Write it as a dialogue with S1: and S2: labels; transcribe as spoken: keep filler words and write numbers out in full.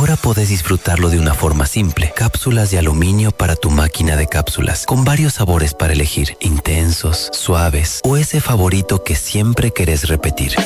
S1: Ahora podés disfrutarlo de una forma simple. Cápsulas de aluminio para tu máquina de cápsulas, con varios sabores para elegir, intensos, suaves o ese favorito que siempre querés repetir.